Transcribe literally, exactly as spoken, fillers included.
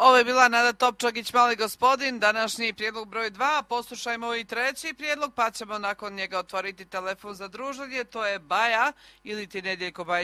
Ovo je bila Nada Topčagić, Mali gospodin, današnji prijedlog broj dva. Poslušajmo i treći prijedlog, pa ćemo nakon njega otvoriti telefon za druženje. To je Baja ili ti Nedjeljko Bajić.